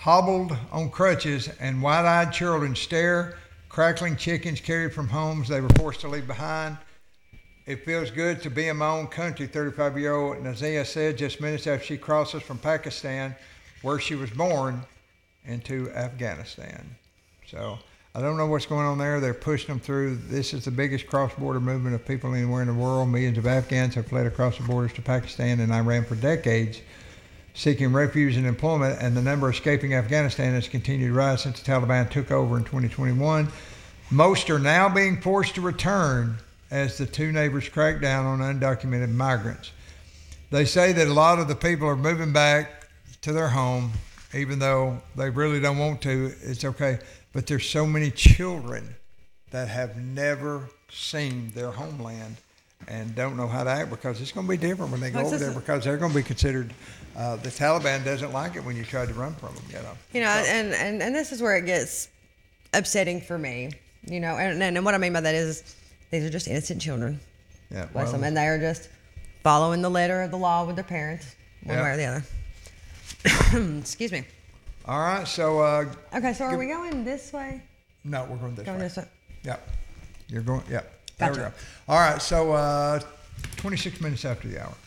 hobbled on crutches, and wide-eyed children stare. Crackling chickens carried from homes they were forced to leave behind. It feels good to be in my own country, 35-year-old Nazia said just minutes after she crosses from Pakistan, where she was born, into Afghanistan. So I don't know what's going on there. They're pushing them through. This is the biggest cross-border movement of people anywhere in the world. Millions of Afghans have fled across the borders to Pakistan and Iran for decades, seeking refuge and employment, and the number escaping Afghanistan has continued to rise since the Taliban took over in 2021. Most are now being forced to return as the two neighbors crack down on undocumented migrants. They say that a lot of the people are moving back to their home, even though they really don't want to. It's okay. But there's so many children that have never seen their homeland and don't know how to act, because it's going to be different when they go over there, because they're going to be considered, the Taliban doesn't like it when you try to run from them, and this is where it gets upsetting for me, and what I mean by that is these are just innocent children. Yeah, bless them, and they are just following the letter of the law with their parents, one way or the other. Excuse me. All right, so... okay, so are we going this way? No, we're going this way. Going this way? Yep. You're going... Yep. Gotcha. There we go. All right, so 26 minutes after the hour.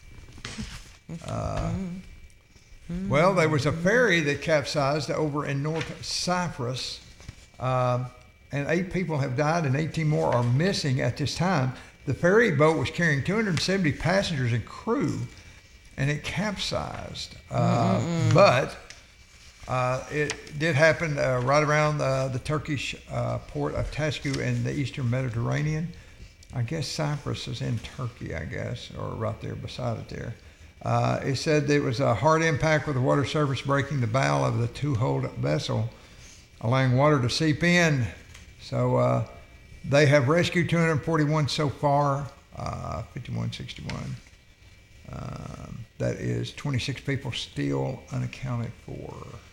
Well, there was a ferry that capsized over in North Cyprus, and 8 people have died and 18 more are missing at this time. The ferry boat was carrying 270 passengers and crew, and it capsized. But it did happen right around the Turkish port of Tasku in the eastern Mediterranean. I guess Cyprus is in Turkey, or right there beside it there. It said it was a hard impact with the water surface breaking the bow of the two-hulled vessel, allowing water to seep in. So they have rescued 241 so far, 5161. That is 26 people still unaccounted for.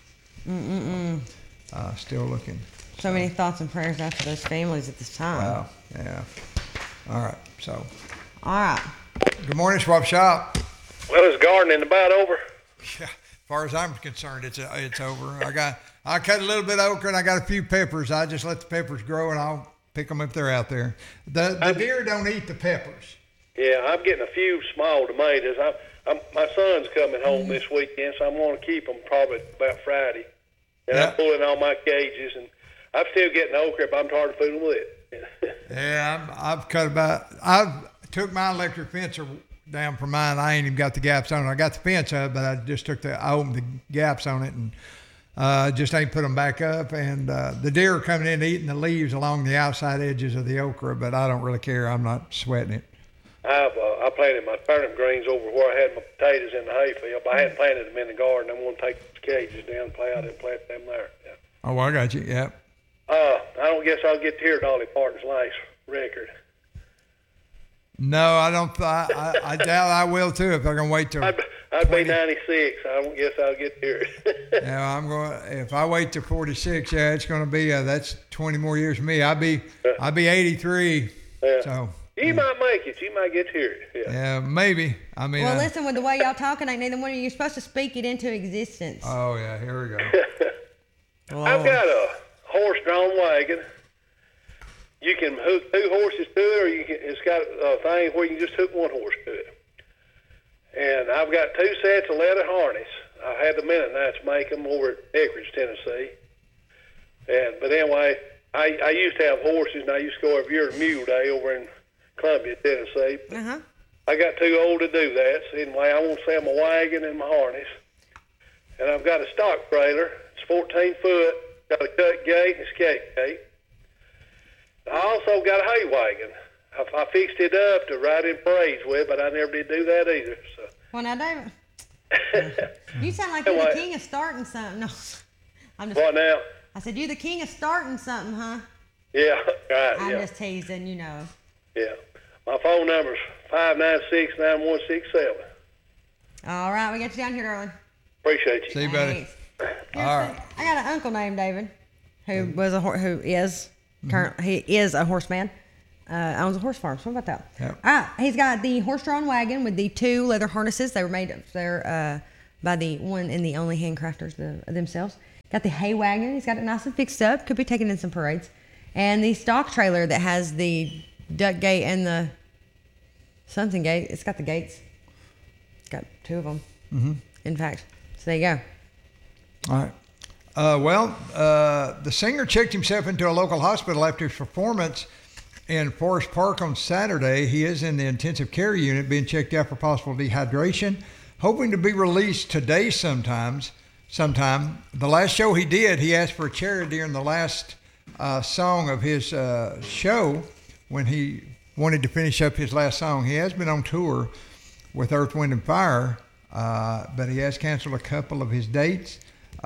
Still looking. So many thoughts and prayers out to those families at this time. Wow, yeah. All right, so. All right. Good morning, Swap Shop. Well, is gardening about over? Yeah, as far as I'm concerned, it's over. I cut a little bit of okra and I got a few peppers. I just let the peppers grow and I'll pick them if they're out there. The deer don't eat the peppers. Yeah, I'm getting a few small tomatoes. My son's coming home this weekend, so I'm going to keep them probably about Friday. And I'm pulling all my cages, and I'm still getting okra, but I'm tired of fooling with it. Yeah, I've took my electric fencer down from mine. I ain't even got the gaps on it. I got the fence up, but I opened the gaps on it and just ain't put them back up. And the deer are coming in eating the leaves along the outside edges of the okra, but I don't really care. I'm not sweating it. I planted my turnip greens over where I had my potatoes in the hayfield, but I hadn't planted them in the garden. I'm going to take the cages down, plant them there. Yeah. Oh, I got you. Yep. I don't guess I'll get to hear Dolly Parton's last record. No, I don't. I doubt I will too. If they're gonna wait till I'd be 96. I don't guess I'll get to hear it. Yeah, I'm going. If I wait till 46, it's going to be that's 20 more years for me. I'll be 83. Yeah. So you might make it. You might get to hear it. Yeah, maybe. I mean. Well, listen, with the way y'all talking, ain't neither one of you supposed to speak it into existence. Oh yeah, here we go. I've got a horse-drawn wagon. You can hook 2 horses to it, or it's got a thing where you can just hook 1 horse to it. And I've got 2 sets of leather harness. I had the Mennonites make them over at Eckrich, Tennessee. But anyway, I used to have horses, and I used to go every year to Mule Day over in Columbia, Tennessee. I got too old to do that. So anyway, I want to sell my wagon and my harness. And I've got a stock trailer. It's 14 foot, got a cut gate and escape gate. I also got a hay wagon. I fixed it up to ride in parades with, but I never did do that either. So. Well, now, David, you sound like you're the king of starting something. No, What now? I said, you're the king of starting something, huh? Yeah, right. I'm just teasing, Yeah. My phone number's 596-9167. All right, we got you down here, darling. Appreciate you. See you, buddy. All right. I got an uncle named David, who he is a horseman. Owns a horse farm. So what about that? Yep. He's got the horse-drawn wagon with the 2 leather harnesses. They were made there by the one and the only handcrafters themselves. Got the hay wagon. He's got it nice and fixed up. Could be taken in some parades. And the stock trailer that has the duck gate and the something gate. It's got the gates. It's got 2 of them. Mm-hmm. In fact. So there you go. All right. The singer checked himself into a local hospital after his performance in Forest Park on Saturday. He is in the intensive care unit being checked out for possible dehydration, hoping to be released today sometime. The last show he did, he asked for a chair during the last song of his show when he wanted to finish up his last song. He has been on tour with Earth, Wind, and Fire, but he has canceled a couple of his dates.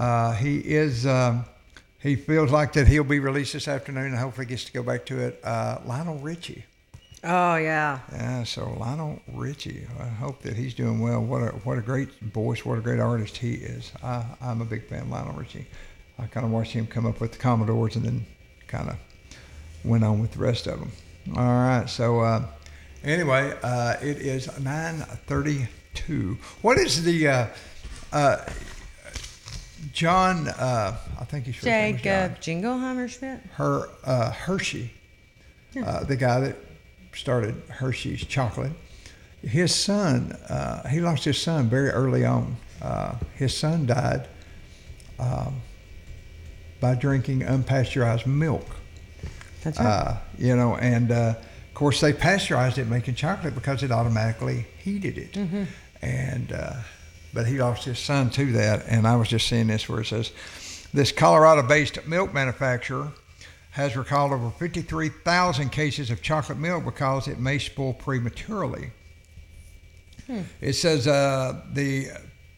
He feels like that he'll be released this afternoon and hopefully gets to go back to it. Lionel Richie. Oh, yeah. Yeah, so Lionel Richie, I hope that he's doing well. What a great voice, what a great artist he is. I'm a big fan of Lionel Richie. I kind of watched him come up with the Commodores and then kind of went on with the rest of them. All right, so anyway, it is 9:32. What is the... John, I think he's Jacob Jingleheimer Schmidt. Hershey, the guy that started Hershey's chocolate. His son, he lost his son very early on. His son died by drinking unpasteurized milk. That's right. And of course they pasteurized it making chocolate because it automatically heated it. Mm-hmm. And but he lost his son to that. And I was just seeing this where it says, this Colorado-based milk manufacturer has recalled over 53,000 cases of chocolate milk because it may spoil prematurely. It says the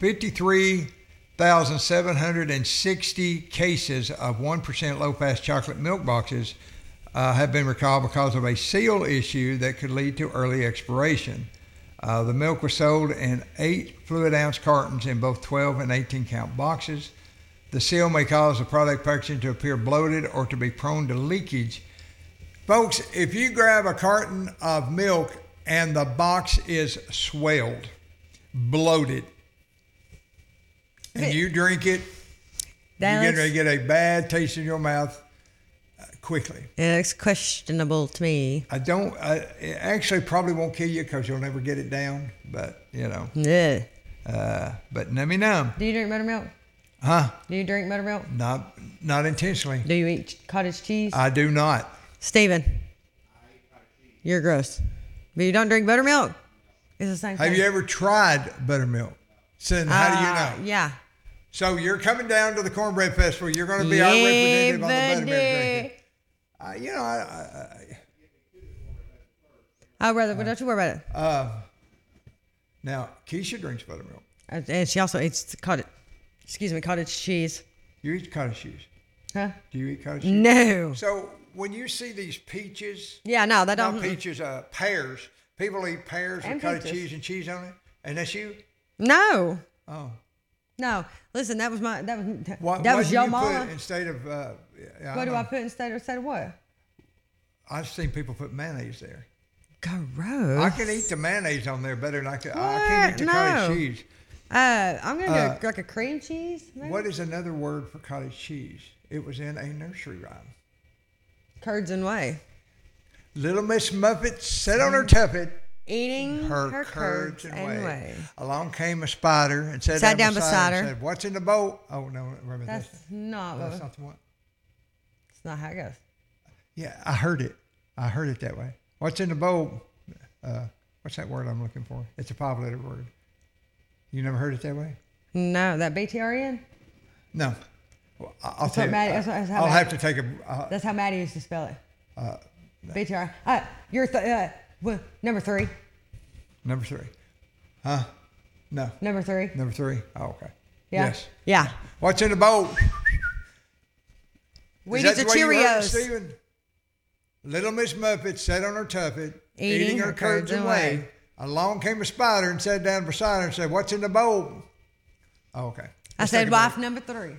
53,760 cases of 1% low-fat chocolate milk boxes have been recalled because of a seal issue that could lead to early expiration. The milk was sold in 8 fluid ounce cartons in both 12 and 18 count boxes. The seal may cause the product packaging to appear bloated or to be prone to leakage. Folks, if you grab a carton of milk and the box is swelled, bloated, and you drink it, you're getting ready to get a bad taste in your mouth quickly. It looks questionable to me. It actually probably won't kill you because you'll never get it down, but Yeah. But nummy numb. Do you drink buttermilk? Huh? Do you drink buttermilk? Not intentionally. Do you eat cottage cheese? I do not. Steven, you're gross. But you don't drink buttermilk? It's the same thing. Have you ever tried buttermilk? So how do you know? Yeah. So you're coming down to the Cornbread Festival. You're going to be our representative on the buttermilk drinking. I'd rather, but don't you worry about it. Now, Keisha drinks buttermilk. And she also eats cottage cheese. You eat cottage cheese? Huh? Do you eat cottage cheese? No. So when you see these peaches, yeah, no, that not don't. peaches, pears. People eat pears with cottage cheese and cheese on it, and that's you. No. Oh. No. Listen, that was your What mama. put instead of? What do I put instead of what? I've seen people put mayonnaise there. Gross. I can eat the mayonnaise on there better than I can't eat the cottage cheese. I'm gonna do like a cream cheese. Maybe? What is another word for cottage cheese? It was in a nursery rhyme. Curds and whey. Little Miss Muffet sat on her tuffet, eating her curds and whey. Along came a spider and sat down beside her. And said, "What's in the bowl?" Oh no, remember that's not. That's not the one. It's not how it goes. Yeah, I heard it that way. What's in the bowl? What's that word I'm looking for? It's a 5-letter word. You never heard it that way? No, that BTRN? No. Well, I'll tell you. I'll have to take a. That's how Maddie used to spell it. BTRN. You're number 3. Number 3. Huh? No. Number 3. Number 3. Oh, okay. Yeah. Yes. Yeah. What's in the bowl? Wheaties or Cheerios. Stephen? Little Miss Muffet sat on her tuffet, eating her curds and whey. Along came a spider and sat down beside her and said, "What's in the bowl?" Oh, okay. I said wife number 3.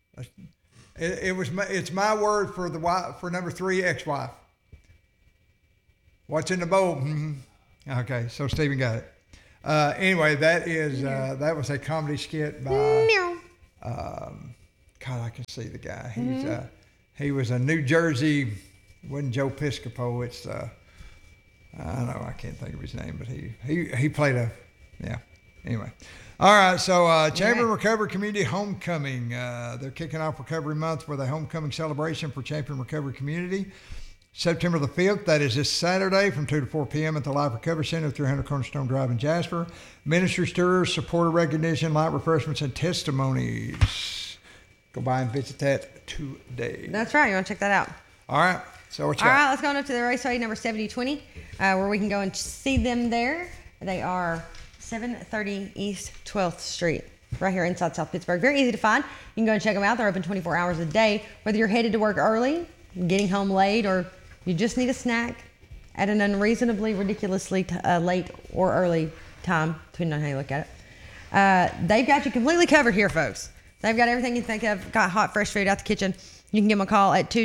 It's my word for number 3, ex-wife. What's in the bowl? Mm-hmm. Okay, so Stephen got it. Anyway, that was a comedy skit by God, I can see the guy. He was a New Jersey, wasn't Joe Piscopo. It's I don't know, I can't think of his name, but he played anyway. All right, so Chamber of Recovery Community Homecoming. They're kicking off Recovery Month with a homecoming celebration for Champion Recovery Community. September the 5th, that is this Saturday from 2 to 4 p.m. at the Life Recovery Center, 300 Cornerstone Drive in Jasper. Ministers, tours, supporter recognition, light refreshments, and testimonies. Go by and visit that today. That's right. You want to check that out. All right. So what's All right, let's go on up to the Raceway number 7020, where we can go and see them there. They are 730 East 12th Street, right here inside South Pittsburgh. Very easy to find. You can go and check them out. They're open 24 hours a day. Whether you're headed to work early, getting home late, or you just need a snack at an unreasonably, ridiculously late or early time, depending on how you look at it. They've got you completely covered here, folks. They've got everything you think of. Got hot, fresh food out the kitchen. You can give them a call at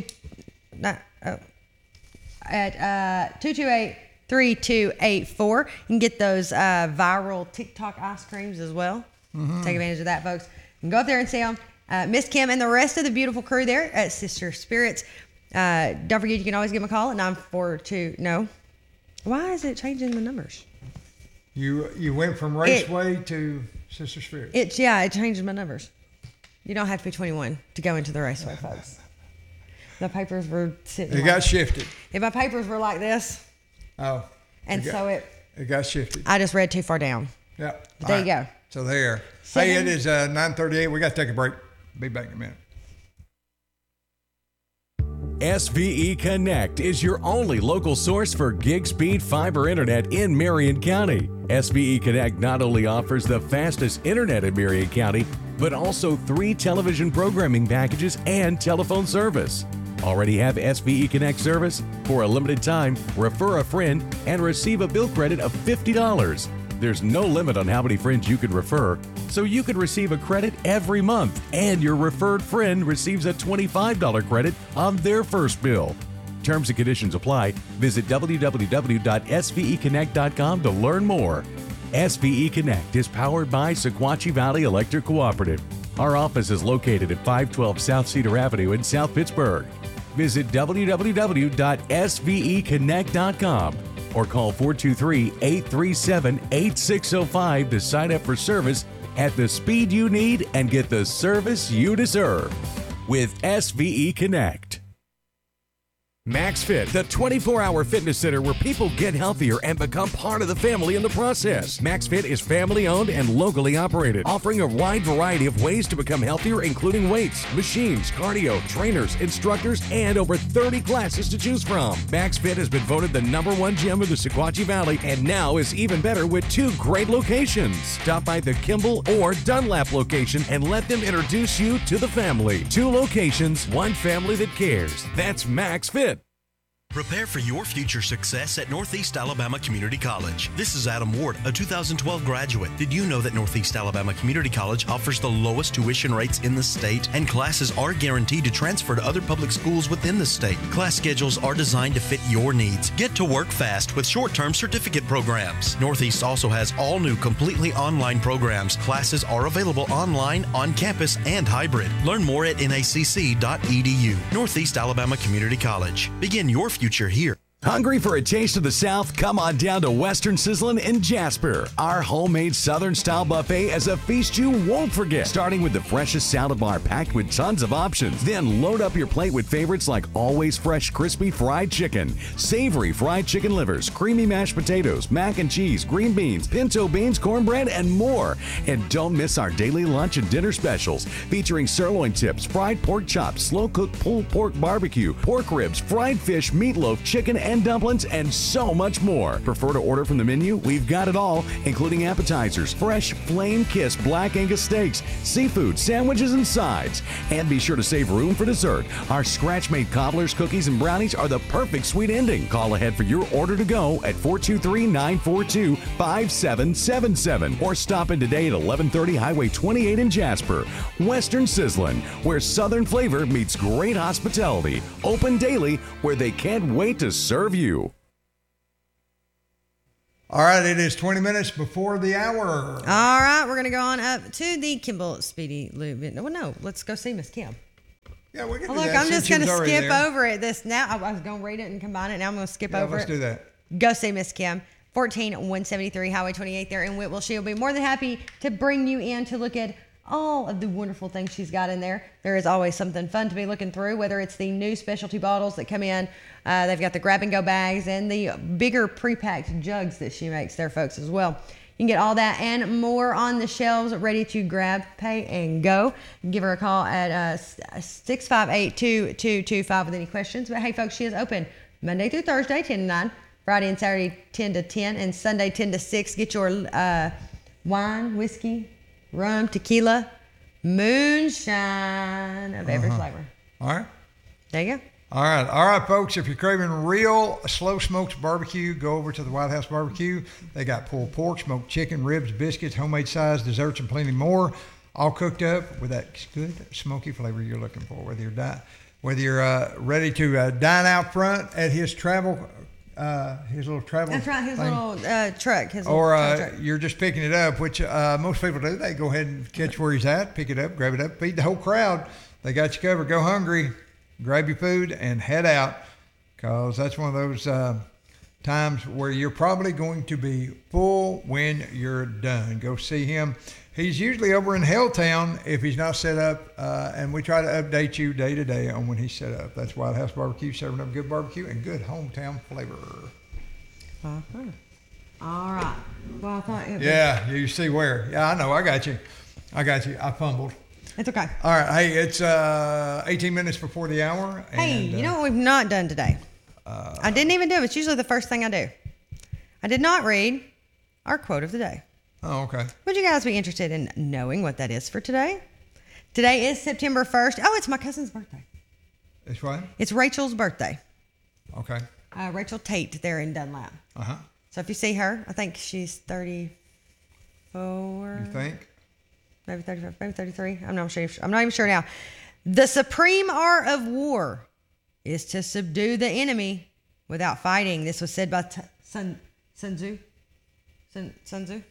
228-3284. You can get those viral TikTok ice creams as well. Mm-hmm. Take advantage of that, folks. You can go up there and see them. Miss Kim and the rest of the beautiful crew there at Sister Spirits. Don't forget, you can always give them a call at 942. No. Why is it changing the numbers? You went from Raceway to Sister Spirit. It changed my numbers. You don't have to be 21 to go into the Raceway, folks. The papers were sitting. It got shifted. If my papers were like this. Oh. And it got shifted. I just read too far down. Yeah. But there you go. So there. Hey, it is 9:38. We got to take a break. Be back in a minute. SVE Connect is your only local source for gig speed fiber internet in Marion County. SVE Connect not only offers the fastest internet in Marion County, but also 3 television programming packages and telephone service. Already have SVE Connect service? For a limited time, refer a friend and receive a bill credit of $50. There's no limit on how many friends you can refer, so you can receive a credit every month, and your referred friend receives a $25 credit on their first bill. Terms and conditions apply. Visit www.sveconnect.com to learn more. SVE Connect is powered by Sequatchie Valley Electric Cooperative. Our office is located at 512 South Cedar Avenue in South Pittsburgh. Visit www.sveconnect.com or call 423-837-8605 to sign up for service at the speed you need and get the service you deserve with SVE Connect. MaxFit, the 24-hour fitness center where people get healthier and become part of the family in the process. MaxFit is family-owned and locally operated, offering a wide variety of ways to become healthier, including weights, machines, cardio, trainers, instructors, and over 30 classes to choose from. MaxFit has been voted the #1 gym of the Sequatchie Valley and now is even better with 2 great locations. Stop by the Kimball or Dunlap location and let them introduce you to the family. 2 locations, 1 family that cares. That's MaxFit. Prepare for your future success at Northeast Alabama Community College. This is Adam Ward, a 2012 graduate. Did you know that Northeast Alabama Community College offers the lowest tuition rates in the state, and classes are guaranteed to transfer to other public schools within the state? Class schedules are designed to fit your needs. Get to work fast with short-term certificate programs. Northeast also has all new completely online programs. Classes are available online, on campus, and hybrid. Learn more at nacc.edu. Northeast Alabama Community College. Begin your future here. Hungry for a taste of the South? Come on down to Western Sizzlin' in Jasper. Our homemade Southern-style buffet is a feast you won't forget. Starting with the freshest salad bar packed with tons of options. Then load up your plate with favorites like always fresh crispy fried chicken, savory fried chicken livers, creamy mashed potatoes, mac and cheese, green beans, pinto beans, cornbread, and more. And don't miss our daily lunch and dinner specials featuring sirloin tips, fried pork chops, slow-cooked pulled pork barbecue, pork ribs, fried fish, meatloaf, chicken, and dumplings, and so much more. Prefer to order from the menu? We've got it all, including appetizers, fresh flame-kissed black Angus steaks, seafood, sandwiches, and sides. And be sure to save room for dessert. Our scratch-made cobblers, cookies, and brownies are the perfect sweet ending. Call ahead for your order to go at 423-942-5777 or stop in today at 1130 Highway 28 in Jasper. Western Sizzlin', where Southern flavor meets great hospitality. Open daily, where they can't wait to serve you. All right, it is 20 minutes before the hour. All right, we're going to go on up to the Kimball Speedy Lube. No, let's go see Miss Kim. Yeah, we can do Look, that. I'm since just going to she was already skip there. over it. This now, I was going to read it and combine it. Now I'm going to skip over Let's it. do that. Go see Miss Kim. 14173 Highway 28 there in Whitwell. She'll be more than happy to bring you in to look at all of the wonderful things she's got in there. There is always something fun to be looking through, whether it's the new specialty bottles that come in. They've got the grab-and-go bags and the bigger pre-packed jugs that she makes there, folks, as well. You can get all that and more on the shelves ready to grab, pay, and go. Give her a call at 658-2225 with any questions. But, hey, folks, she is open Monday through Thursday, 10 to 9. Friday and Saturday, 10 to 10. And Sunday, 10 to 6. Get your wine, whiskey, rum, tequila, moonshine of every flavor. All right. There you go. All right, folks. If you're craving real slow smoked barbecue, go over to the White House Barbecue. They got pulled pork, smoked chicken, ribs, biscuits, homemade sides, desserts, and plenty more, all cooked up with that good smoky flavor you're looking for. Whether you're ready to dine out front at his little travel. That's right, his thing, little truck. or you're just picking it up, which most people do. They go ahead and catch where he's at, pick it up, grab it up, feed the whole crowd. They got you covered. Go hungry, grab your food, and head out, because that's one of those times where you're probably going to be full when you're done. Go see him. He's usually over in Helltown if he's not set up, and we try to update you day to day on when he's set up. That's White House Barbecue, serving up good barbecue and good hometown flavor. All right. Well, I thought it Yeah, you see where. Yeah, I know. I got you. I fumbled. it's okay. All right. Hey, it's 18 minutes before the hour. Hey, and, you know what we've not done today? I didn't even do it. It's usually the first thing I do. I did not read our quote of the day. Oh, okay. Would you guys be interested in knowing what that is for today? Today is September 1st. Oh, it's my cousin's birthday. It's what? It's Rachel's birthday. Okay. Rachel Tate there in Dunlap. Uh-huh. So if you see her, I think she's 34. You think? Maybe 35, maybe 33. I'm not even sure now. The supreme art of war is to subdue the enemy without fighting. This was said by Sun Tzu. Sun Tzu?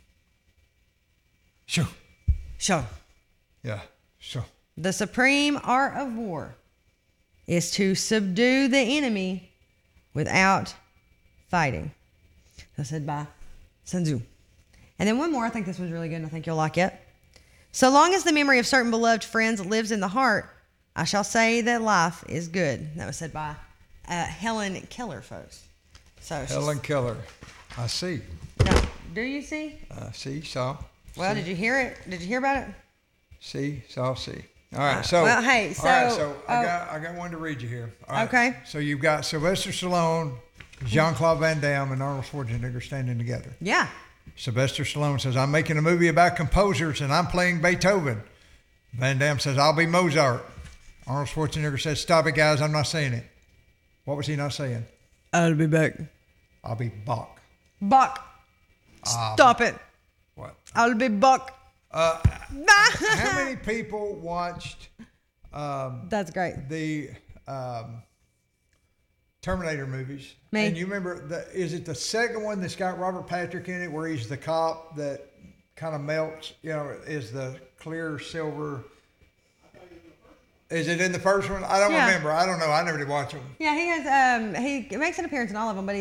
Sure. Sure. Yeah, sure. The supreme art of war is to subdue the enemy without fighting. That's said by Sun Tzu. And then one more, I think this was really good, and I think you'll like it. So long as the memory of certain beloved friends lives in the heart, I shall say that life is good. That was said by Helen Keller, folks. So Helen Keller. I see. Now, do you see? See, saw. Well, see. did you hear it? Did you hear about it? See, saw, see. All right, so. Well, hey, so. All right, so I got one to read you here. All right, Okay. So you've got Sylvester Stallone, Jean-Claude Van Damme, and Arnold Schwarzenegger standing together. Yeah. Sylvester Stallone says, I'm making a movie about composers and I'm playing Beethoven. Van Damme says, I'll be Mozart. Arnold Schwarzenegger says, stop it, guys, I'm not saying it. What was he not saying? I'll be back. I'll be Bach. Buck. Stop it. What? I'll be Buck. How many people watched That's great. the Terminator movies? Me. And you remember, is it the second one that's got Robert Patrick in it where he's the cop that kind of melts, is the clear silver? Is it in the first one? I don't remember. I don't know. I never did watch them. Yeah, he has. He makes an appearance in all of them, but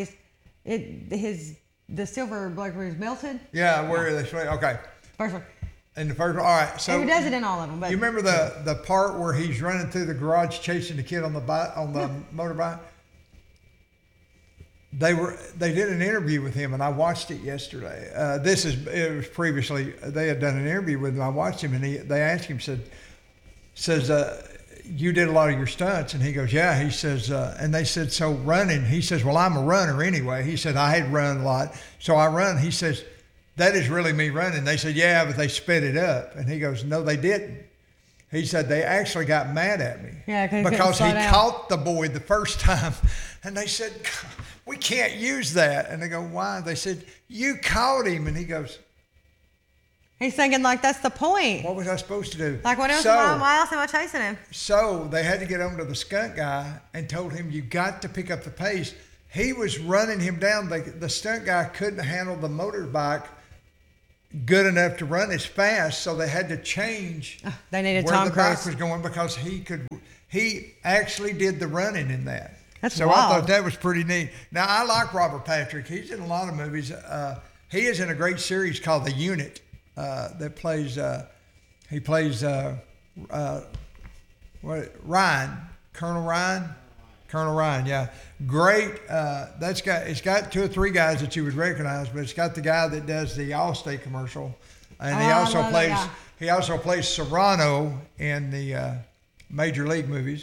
the silver blood is melted. Yeah, where they say, okay. First one. In the first one, all right. So he does it in all of them. But you remember the part where he's running through the garage chasing the kid on the motorbike? They did an interview with him, and I watched it yesterday. It was previously they had done an interview with him. I watched him, and they asked him, says you did a lot of your stunts, and he goes, yeah. He says, and they said, so running. He says, well, I'm a runner anyway. He said, I had run a lot, so I run. He says, that is really me running. They said, yeah, but they sped it up. And he goes, no, they didn't. He said, they actually got mad at me. Yeah, because he caught the boy the first time. And they said, we can't use that. And they go, why? They said, you caught him. And he goes, he's thinking like that's the point. what was I supposed to do? Like what else? Why else am I chasing him? So they had to get on to the stunt guy and told him, you got to pick up the pace. he was running him down. The stunt guy couldn't handle the motorbike good enough to run as fast, so they had to change They needed where Tom the bike Cruise. was going because he actually did the running in that. That's so wild. I thought that was pretty neat. Now I like Robert Patrick. He's in a lot of movies. He is in a great series called The Unit that plays. He plays Ryan, Colonel Ryan. Yeah, great. It's got 2 or 3 guys that you would recognize, but it's got the guy that does the Allstate commercial, and he also I love that guy. He also plays Serrano in the Major League movies.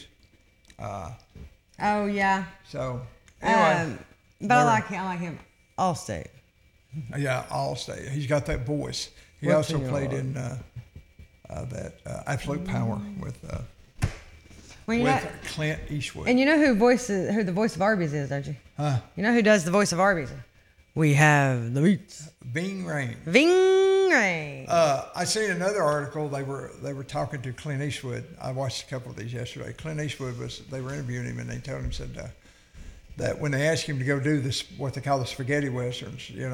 Oh yeah. So anyway, But I like him. Allstate. yeah, Allstate. He's got that voice. He What's also in played your- in that Absolute Power with Well, you know, Clint Eastwood. and you know who the voice of Arby's is, don't you? Huh? You know who does the voice of Arby's? We have the meats. Bing Rain. Ving Rain. I seen another article. They were talking to Clint Eastwood. I watched a couple of these yesterday. Clint Eastwood they were interviewing him, and they told him that when they asked him to go do this, what they call the spaghetti westerns, the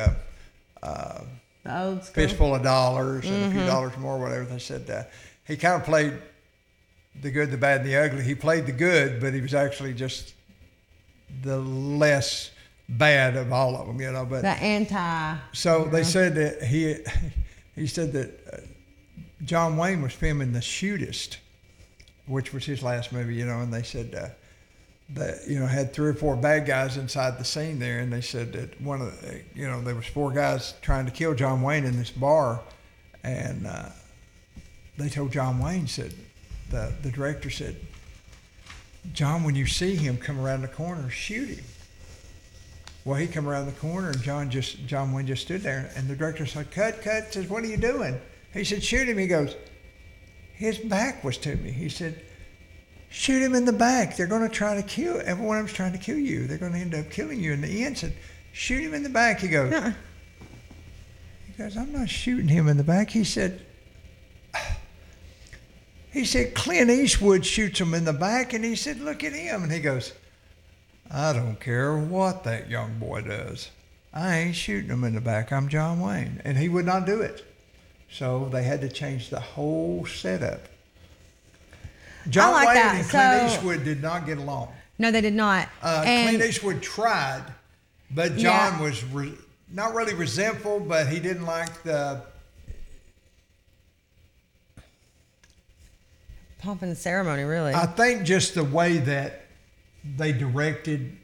The old school. fistful of dollars and a few dollars more, whatever. They said he kind of played the good, the bad, and the ugly. He played the good, but he was actually just the less bad of all of them, But The anti. so they said that he said that John Wayne was filming The Shootist, which was his last movie, and they said that had 3 or 4 bad guys inside the scene there, and they said that one of the, there was 4 guys trying to kill John Wayne in this bar, and they told John Wayne, said the director said, John, when you see him come around the corner, shoot him. Well, he come around the corner, and John Wayne just stood there, and the director said, cut, says, what are you doing? He said, shoot him. He goes, his back was to me. He said, shoot him in the back. They're going to try to kill, every one of them's trying to kill you. They're going to end up killing you in the end. Said, shoot him in the back. He goes, I'm not shooting him in the back. He said, Clint Eastwood shoots him in the back, and he said, look at him. And he goes, I don't care what that young boy does. I ain't shooting him in the back. I'm John Wayne. And he would not do it. So they had to change the whole setup. John like Wayne that. and Clint So- Eastwood did not get along. No, they did not. Clint Eastwood tried, but John was not really resentful, but he didn't like the... Pomp and ceremony, really. I think just the way that they directed,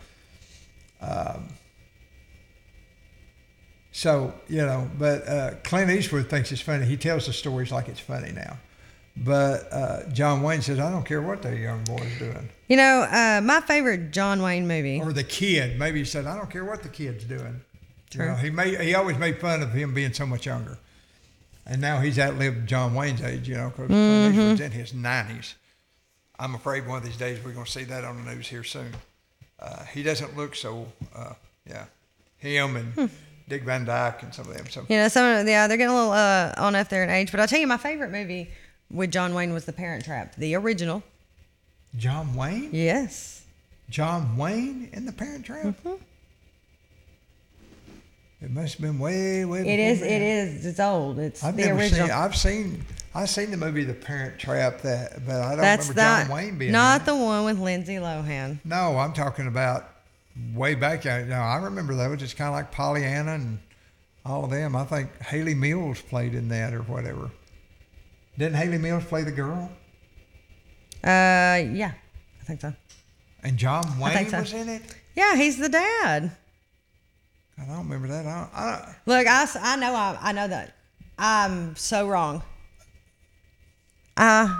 but Clint Eastwood thinks it's funny. He tells the stories like it's funny now. But John Wayne says, I don't care what that young boy's doing. My favorite John Wayne movie. Or the kid. Maybe he said, I don't care what the kid's doing. True. He always made fun of him being so much younger. And now he's outlived John Wayne's age, because Clint Eastwood's in his 90s. I'm afraid one of these days we're going to see that on the news here soon. He doesn't look so, him and Dick Van Dyke and some of them. So They're getting a little on up there in age. But I'll tell you, my favorite movie with John Wayne was The Parent Trap, the original. John Wayne? Yes. John Wayne in The Parent Trap? Mm-hmm. It must have been way before It is. me. It is. It's old. It's I've the never original. seen. I've seen the movie The Parent Trap, but I don't That's remember not John Wayne being not in the one with Lindsay Lohan. it. No, I'm talking about way back. I remember those. It's kind of like Pollyanna and all of them. I think Haley Mills played in that or whatever. Didn't Haley Mills play the girl? Yeah, I think so. And John Wayne so. was in it? Yeah, he's the dad. I don't remember that. Look, I know that. I'm so wrong. I'm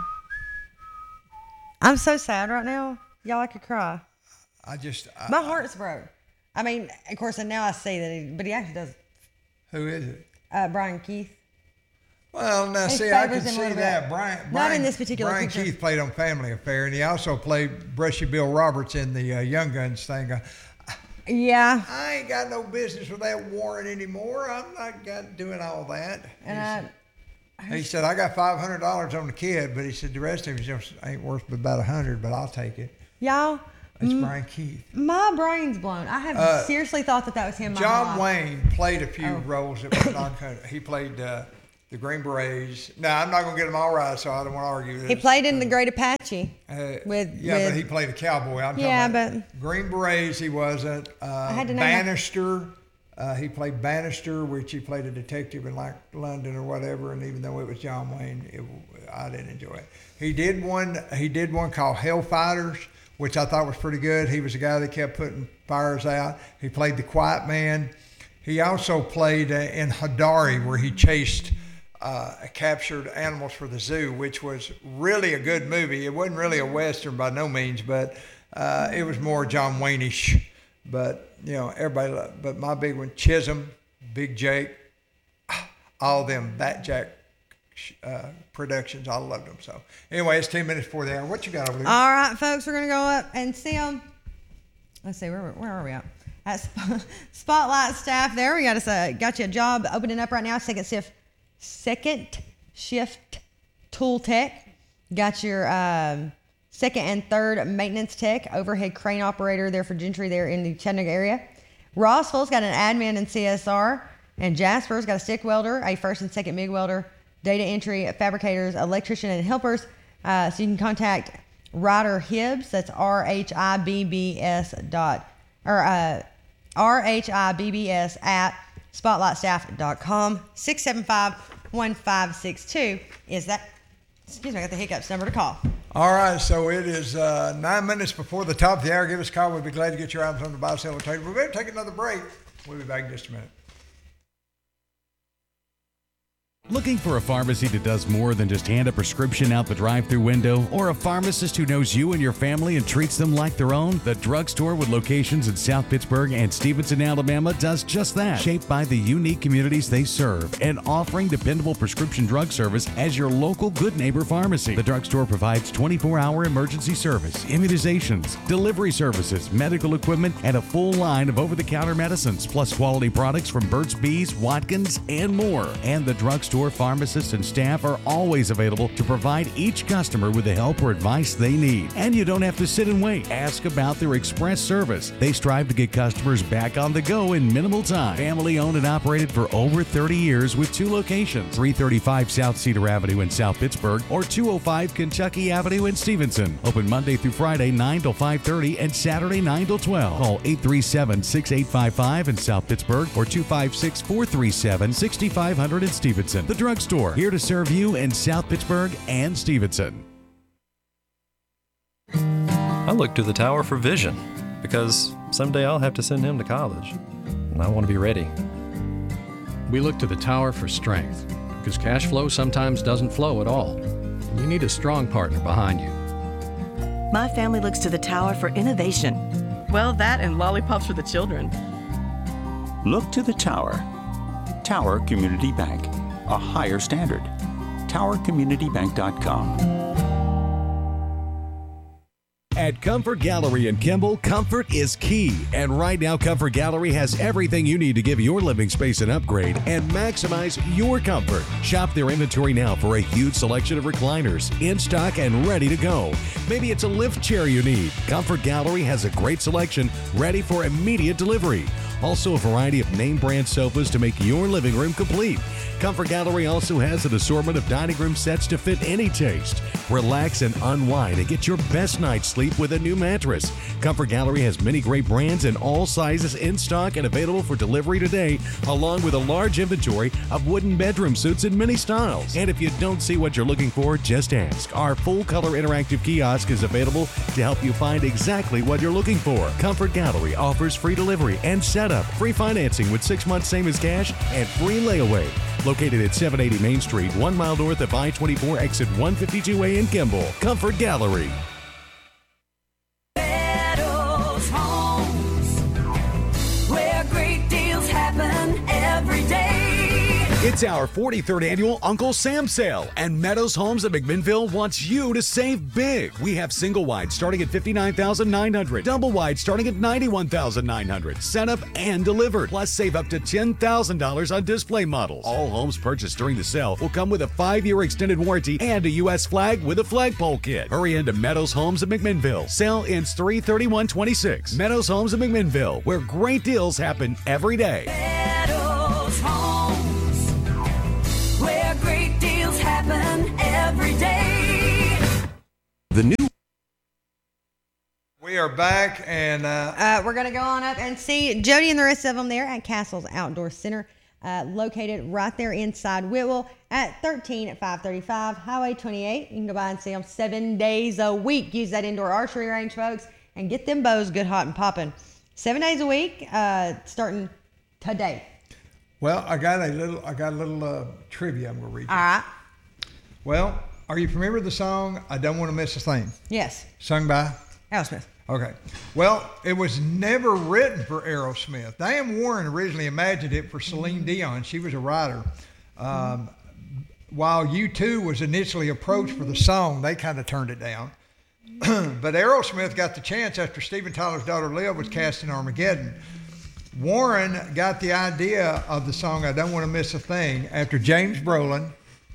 so sad right now. Y'all, I could cry. My heart's broke. I mean, of course, and now I see that but he actually does. Who is it? Brian Keith. Well, now, He see, I favors can him a see little that. bit. Brian, Not in this particular Brian picture. Keith played on Family Affair, and he also played Brushy Bill Roberts in the Young Guns thing. Yeah. I ain't got no business with that warrant anymore. I'm not doing all that. And He said, I got $500 on the kid, but he said the rest of it just ain't worth but about $100, but I'll take it. y'all, It's Brian Keith. My brain's blown. I have seriously thought that was him. John Wayne played a few roles that were non-country. He played the Green Berets. Now, I'm not going to get them all right, so I don't want to argue this. He played in The Great Apache. But he played a cowboy. But Green Berets, he wasn't. I had to know Bannister. He played Bannister, which he played a detective in like London or whatever. And even though it was John Wayne, I didn't enjoy it. He did one called Hellfighters, which I thought was pretty good. He was the guy that kept putting fires out. He played the quiet man. He also played in Hadari, where he chased captured animals for the zoo, which was really a good movie. It wasn't really a Western by no means, but it was more John Wayne-ish. But, everybody loved. But my big one, Chisholm, Big Jake, all them Bat Jack productions, I loved them. So anyway, it's 10 minutes before the hour. What you got over there? All right, folks, we're going to go up and see them. Let's see, where are we at? At Spotlight Staff there. We got you a job opening up right now, second shift tool tech. Got your second and third maintenance tech, overhead crane operator there for Gentry there in the Chattanooga area. Rossville's got an admin and CSR, and Jasper's got a stick welder, a first and second MIG welder, data entry, fabricators, electrician, and helpers. So you can contact Ryder Hibbs. That's RHIBBS at spotlightstaff.com. 675-1562 is that. Excuse me, I got the hiccups number to call. All right, so it is 9 minutes before the top of the hour. Give us a call. We'd be glad to get your items on the buy, sell, or trade. We're going to take another break. We'll be back in just a minute. Looking for a pharmacy that does more than just hand a prescription out the drive-thru window, or a pharmacist who knows you and your family and treats them like their own? The Drugstore, with locations in South Pittsburgh and Stevenson, Alabama, does just that. Shaped by the unique communities they serve and offering dependable prescription drug service as your local good neighbor pharmacy. The Drugstore provides 24-hour emergency service, immunizations, delivery services, medical equipment, and a full line of over-the-counter medicines, plus quality products from Burt's Bees, Watkins, and more. And the Drugstore pharmacists and staff are always available to provide each customer with the help or advice they need. And you don't have to sit and wait. Ask about their express service. They strive to get customers back on the go in minimal time. Family owned and operated for over 30 years with 2 locations, 335 South Cedar Avenue in South Pittsburgh or 205 Kentucky Avenue in Stevenson. Open Monday through Friday 9 till 5:30 and Saturday 9 till 12. Call 837-6855 in South Pittsburgh or 256-437-6500 in Stevenson. The Drugstore, here to serve you in South Pittsburgh and Stevenson. I look to the tower for vision because someday I'll have to send him to college, and I want to be ready. We look to the tower for strength because cash flow sometimes doesn't flow at all. You need a strong partner behind you. My family looks to the tower for innovation. Well, that and lollipops for the children. Look to the tower. Tower Community Bank. A higher standard. TowerCommunityBank.com. At Comfort Gallery in Kimball, comfort is key. And right now, Comfort Gallery has everything you need to give your living space an upgrade and maximize your comfort. Shop their inventory now for a huge selection of recliners in stock and ready to go. Maybe it's a lift chair you need. Comfort Gallery has a great selection ready for immediate delivery. Also, a variety of name brand sofas to make your living room complete. Comfort Gallery also has an assortment of dining room sets to fit any taste. Relax and unwind and get your best night's sleep with a new mattress. Comfort Gallery has many great brands in all sizes in stock and available for delivery today, along with a large inventory of wooden bedroom suits in many styles. And if you don't see what you're looking for, just ask. Our full-color interactive kiosk is available to help you find exactly what you're looking for. Comfort Gallery offers free delivery and setup, free financing with 6 months same as cash, and free layaway. Located at 780 Main Street, 1 mile north of I-24, exit 152A in Kimball. Comfort Gallery. Meadows Homes, where great deals happen every day. It's our 43rd annual Uncle Sam sale, and Meadows Homes of McMinnville wants you to save big. We have single wide starting at $59,900, double wide starting at $91,900, set up and delivered. Plus, save up to $10,000 on display models. All homes purchased during the sale will come with a 5-year extended warranty and a U.S. flag with a flagpole kit. Hurry into Meadows Homes of McMinnville. Sale ends 3/31/26. Meadows Homes of McMinnville, where great deals happen every day. Meadows Homes, where great deals happen every day. The new. We are back, and we're going to go on up and see Jody and the rest of them there at Castle's Outdoor Center, located right there inside Whitwell at 535 Highway 28. You can go by and see them 7 days a week. Use that indoor archery range, folks, and get them bows good, hot, and popping. 7 days a week, starting today. Well, I got a little trivia I'm going to read you. All right. Well, are you familiar with the song "I Don't Want to Miss a Thing"? Yes. Sung by Aerosmith. Okay. Well, it was never written for Aerosmith. Diane Warren originally imagined it for Celine Dion. She was a writer. While U2 was initially approached for the song, they kind of turned it down. But Aerosmith got the chance after Steven Tyler's daughter Liv was cast in Armageddon. Warren got the idea of the song "I Don't Want to Miss a Thing" after James Brolin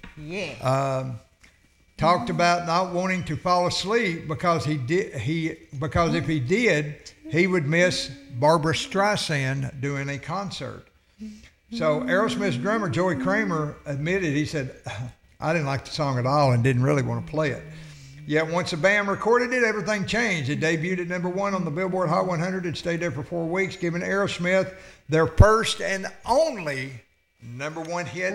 talked about not wanting to fall asleep because because if he did, he would miss Barbra Streisand doing a concert. So Aerosmith's drummer Joey Kramer admitted, he said, "I didn't like the song at all and didn't really want to play it." Yet once the band recorded it, everything changed. It debuted at #1 on the Billboard Hot 100 and stayed there for 4 weeks, giving Aerosmith their first and only #1 hit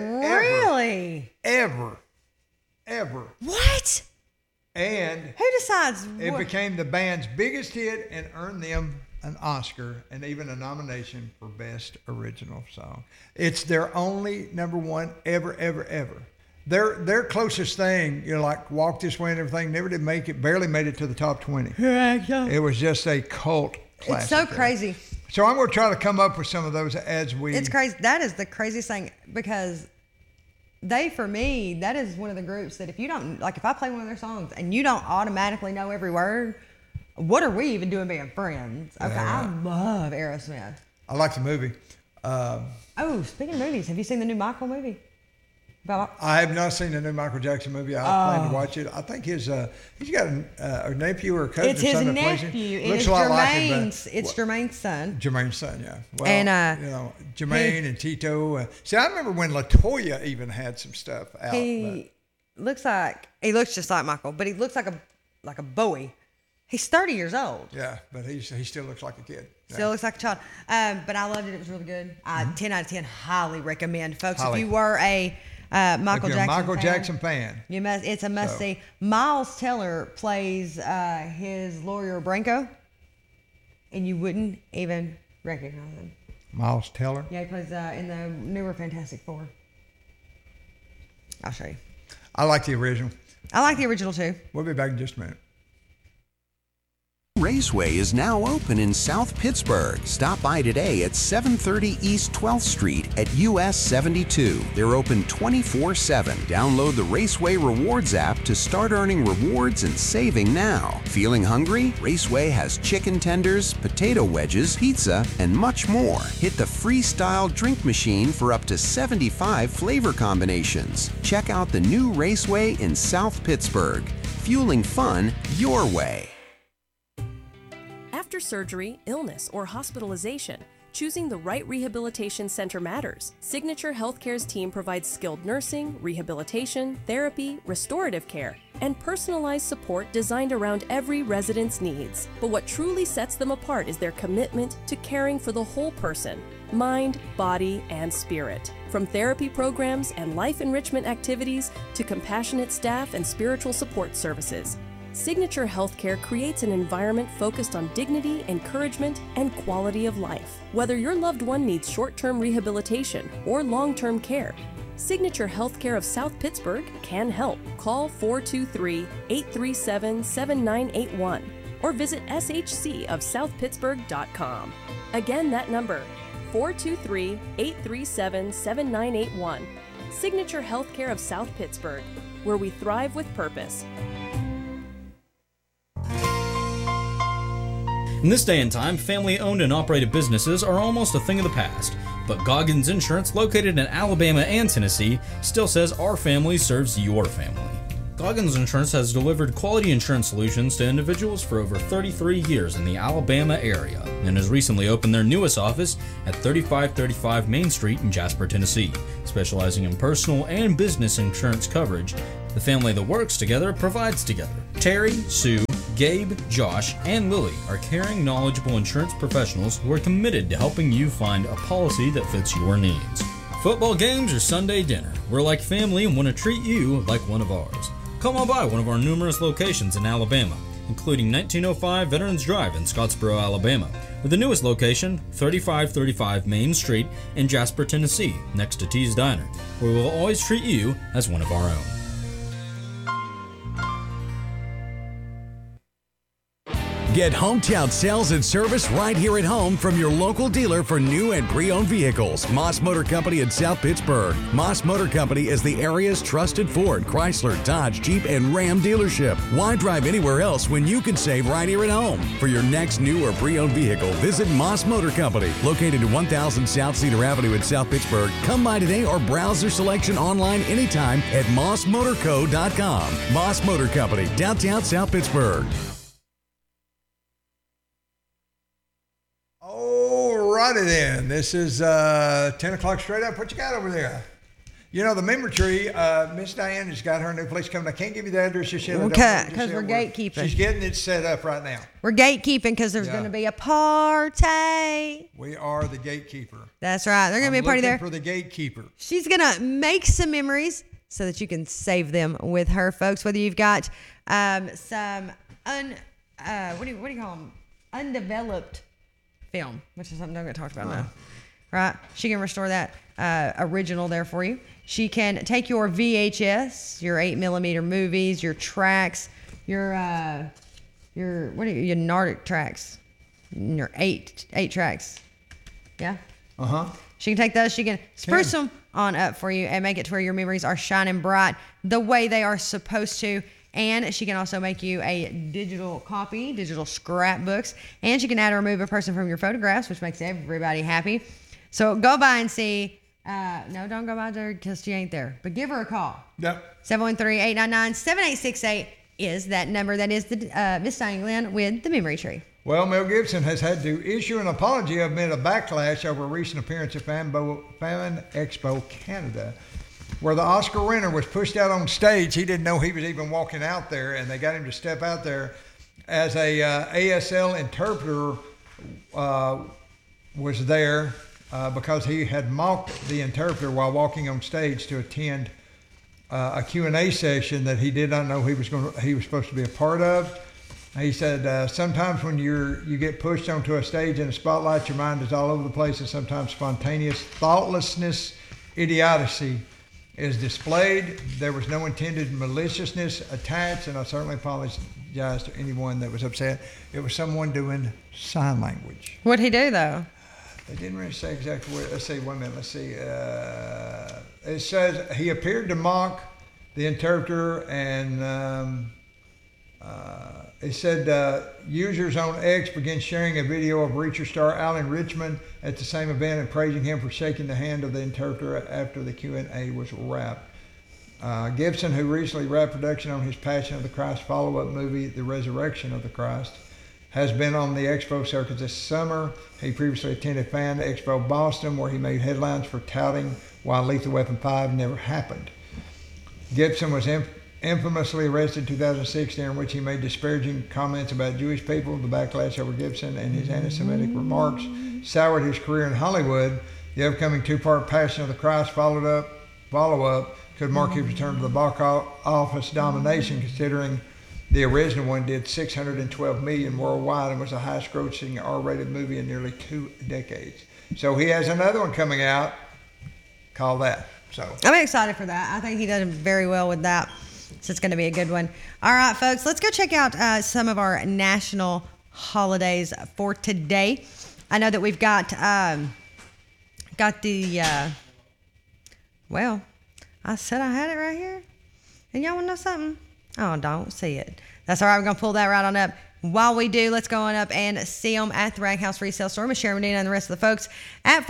ever. What? And who decides? It became the band's biggest hit and earned them an Oscar and even a nomination for Best Original Song. It's their only #1 ever. Their closest thing, like Walk This Way and everything, never did make it, barely made it to the top 20. It was just a cult classic. It's so crazy. So I'm going to try to come up with some of those as we... It's crazy. That is the craziest thing because for me, that is one of the groups that if you don't, like if I play one of their songs and you don't automatically know every word, what are we even doing being friends? Okay, I love Aerosmith. I like the movie. Speaking of movies, have you seen the new Michael movie? I have not seen the new Michael Jackson movie. I plan to watch it. I think he's got a nephew or a cousin. It's his son nephew. Looks a lot like him. It's Jermaine's son. Jermaine's son, yeah. Well, and Jermaine and Tito. See, I remember when LaToya even had some stuff out. He looks just like Michael, but he looks like a Bowie. He's 30 years old. Yeah, but he still looks like a kid. Still looks like a child. But I loved it. It was really good. 10 out of 10. Highly recommend, folks. Highly. If you were a Michael Jackson fan, you must. It's a must see. Miles Teller plays his lawyer Branko, and you wouldn't even recognize him. Miles Teller. Yeah, he plays in the newer Fantastic Four. I'll show you. I like the original. I like the original too. We'll be back in just a minute. Raceway is now open in South Pittsburgh. Stop by today at 730 East 12th Street at US 72. They're open 24/7. Download the Raceway Rewards app to start earning rewards and saving now. Feeling hungry? Raceway has chicken tenders, potato wedges, pizza, and much more. Hit the freestyle drink machine for up to 75 flavor combinations. Check out the new Raceway in South Pittsburgh. Fueling fun your way. After surgery, illness, or hospitalization, choosing the right rehabilitation center matters. Signature Healthcare's team provides skilled nursing, rehabilitation, therapy, restorative care, and personalized support designed around every resident's needs. But what truly sets them apart is their commitment to caring for the whole person, mind, body, and spirit. From therapy programs and life enrichment activities to compassionate staff and spiritual support services, Signature Healthcare creates an environment focused on dignity, encouragement, and quality of life. Whether your loved one needs short-term rehabilitation or long-term care, Signature Healthcare of South Pittsburgh can help. Call 423-837-7981 or visit shcofsouthpittsburgh.com. Again, that number, 423-837-7981, Signature Healthcare of South Pittsburgh, where we thrive with purpose. In this day and time, family-owned and operated businesses are almost a thing of the past. But Goggins Insurance, located in Alabama and Tennessee, still says our family serves your family. Goggins Insurance has delivered quality insurance solutions to individuals for over 33 years in the Alabama area and has recently opened their newest office at 3535 Main Street in Jasper, Tennessee. Specializing in personal and business insurance coverage, the family that works together provides together. Terry, Sue, Gabe, Josh, and Lily are caring, knowledgeable insurance professionals who are committed to helping you find a policy that fits your needs. Football games or Sunday dinner, we're like family and want to treat you like one of ours. Come on by one of our numerous locations in Alabama, including 1905 Veterans Drive in Scottsboro, Alabama, with the newest location, 3535 Main Street in Jasper, Tennessee, next to T's Diner, where we'll always treat you as one of our own. Get hometown sales and service right here at home from your local dealer for new and pre-owned vehicles. Moss Motor Company in South Pittsburgh. Moss Motor Company is the area's trusted Ford, Chrysler, Dodge, Jeep, and Ram dealership. Why drive anywhere else when you can save right here at home? For your next new or pre-owned vehicle, visit Moss Motor Company, located at 1000 South Cedar Avenue in South Pittsburgh. Come by today or browse their selection online anytime at mossmotorco.com. Moss Motor Company, downtown South Pittsburgh. Alrighty then. This is 10 o'clock straight up. What you got over there? You know, the memory tree, Miss Diane has got her new place coming. I can't give you the address just yet. Okay, because we're gatekeeping. She's getting it set up right now. We're gatekeeping because there's going to be a party. We are the gatekeeper. That's right. There's going to be a party there. For the gatekeeper. She's going to make some memories so that you can save them with her, folks. Whether you've got some what do you call them? Undeveloped film, which is something I'm going to talk about now. Right? She can restore that original there for you. She can take your VHS, your 8mm movies, your tracks, your Nordic tracks, your eight tracks. Yeah? Uh-huh. She can take those. She can spruce them on up for you and make it to where your memories are shining bright the way they are supposed to. And she can also make you a digital copy, digital scrapbooks. And she can add or remove a person from your photographs, which makes everybody happy. So go by and see. No, don't go by there because she ain't there. But give her a call. Yep. 713-899-7868 is that number. That is the Miss Diane Glenn with the Memory Tree. Well, Mel Gibson has had to issue an apology amid a backlash over a recent appearance at Fan Expo Canada, where the Oscar winner was pushed out on stage. He didn't know he was even walking out there, and they got him to step out there as a ASL interpreter was there because he had mocked the interpreter while walking on stage to attend a Q&A session that he did not know he was supposed to be a part of. He said, sometimes when you get pushed onto a stage in a spotlight, your mind is all over the place, and sometimes spontaneous thoughtlessness, idiocy is displayed. There was no intended maliciousness attached, and I certainly apologize to anyone that was upset. It was someone doing sign language. What'd he do, though? They didn't really say exactly what. Let's see, 1 minute. Let's see. It says he appeared to mock the interpreter, and it said users on X began sharing a video of Reacher star Alan Richmond at the same event and praising him for shaking the hand of the interpreter after the Q&A was wrapped. Gibson, who recently wrapped production on his Passion of the Christ follow-up movie, The Resurrection of the Christ, has been on the Expo circuit this summer. He previously attended Fan Expo Boston, where he made headlines for touting why Lethal Weapon 5 never happened. Gibson was infamously arrested in 2006, during which he made disparaging comments about Jewish people. The backlash over Gibson and his anti-Semitic remarks soured his career in Hollywood. The upcoming two-part Passion of the Christ follow-up could mark his return to the box office domination, considering the original one did $612 million worldwide and was the highest-grossing R-rated movie in nearly 2 decades. So he has another one coming out called that. So I'm excited for that. I think he did very well with that. So it's going to be a good one. All right, folks, let's go check out some of our national holidays for today. I know that we've got the I said I had it right here. And y'all want to know something? Oh, don't see it. That's all right. We're going to pull that right on up. While we do, let's go on up and see them at the Rag House Resale Store. Miss Sharon Medina and the rest of the folks at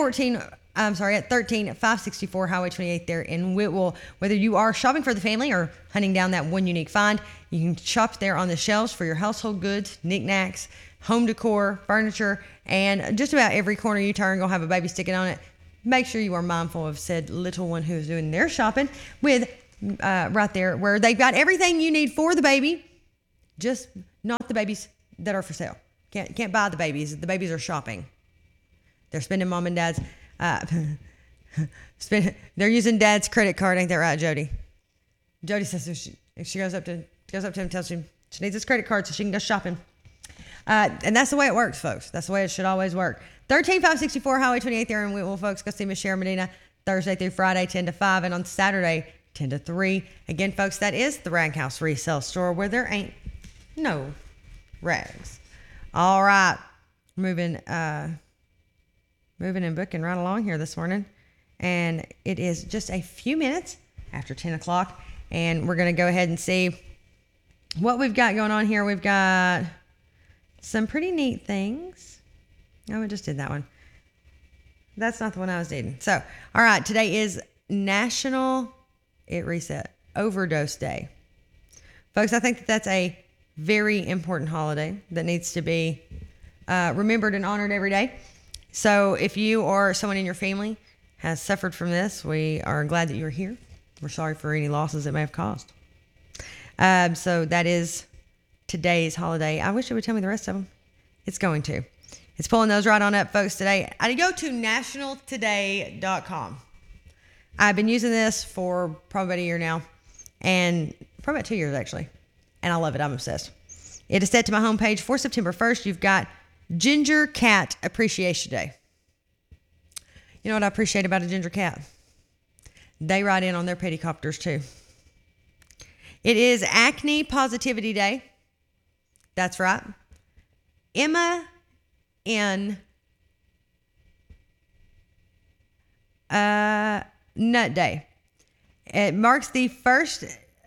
13564 Highway 28 there in Whitwell. Whether you are shopping for the family or hunting down that one unique find, you can shop there on the shelves for your household goods, knickknacks, home decor, furniture, and just about every corner you turn gonna have a baby sticking on it. Make sure you are mindful of said little one who's doing their shopping with right there where they've got everything you need for the baby, just not the babies that are for sale. Can't buy the babies. The babies are shopping. They're spending mom and dad's they're using dad's credit card. Ain't that right, Jody? Jody says if she goes up to him, tells him she needs his credit card so she can go shopping. And that's the way it works, folks. That's the way it should always work. 13564 Highway 28 there in Whitwell, folks. Go see Miss Sharon Medina Thursday through Friday, 10 to 5, and on Saturday, 10 to 3. Again, folks, that is the Rag House Resale Store where there ain't no rags. All right. Moving and booking right along here this morning. And it is just a few minutes after 10 o'clock. And we're going to go ahead and see what we've got going on here. We've got some pretty neat things. Oh, I just did that one. That's not the one I was needing. So, all right. Today is National Overdose Day. Folks, I think that that's a very important holiday that needs to be remembered and honored every day. So if you or someone in your family has suffered from this, we are glad that you're here. We're sorry for any losses it may have caused. So that is today's holiday. I wish it would tell me the rest of them. It's going to. It's pulling those right on up, folks, today. I go to nationaltoday.com. I've been using this for probably about a year now, and probably about 2 years, actually. And I love it. I'm obsessed. It is set to my homepage for September 1st. You've got Ginger Cat Appreciation Day. You know what I appreciate about a ginger cat? They ride in on their pettycopters, too. It is Acne Positivity Day. That's right. Emma N. Nut Day. It marks the first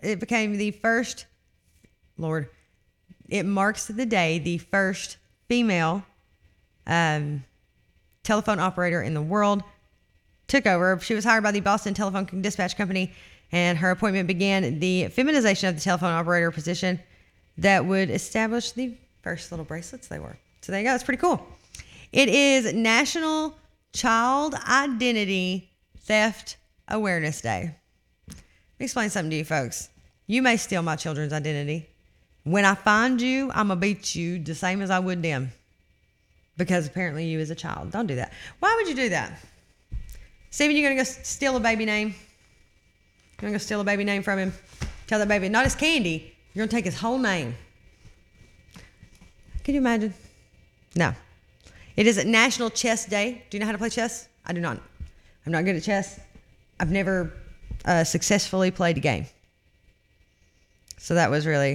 female telephone operator in the world took over. She was hired by the Boston Telephone Dispatch Company, and her appointment began the feminization of the telephone operator position that would establish the first little bracelets they wore. So there you go. It's pretty cool. It is National Child Identity Theft Awareness Day. Let me explain something to you folks. You may steal my children's identity. When I find you, I'm going to beat you the same as I would them. Because apparently you as a child. Don't do that. Why would you do that? Steven, you're going to go steal a baby name? You're going to go steal a baby name from him? Tell that baby, not his candy. You're going to take his whole name. Can you imagine? No. It is National Chess Day. Do you know how to play chess? I do not. I'm not good at chess. I've never successfully played a game. So that was really...